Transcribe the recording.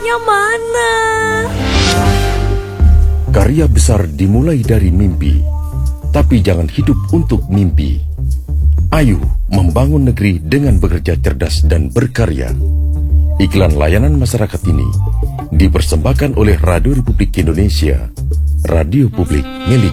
Caranya mana? Karya besar dimulai dari mimpi, tapi jangan hidup untuk mimpi. Ayo membangun negeri dengan bekerja cerdas dan berkarya. Iklan layanan masyarakat ini dipersembahkan oleh Radio Republik Indonesia, radio publik milik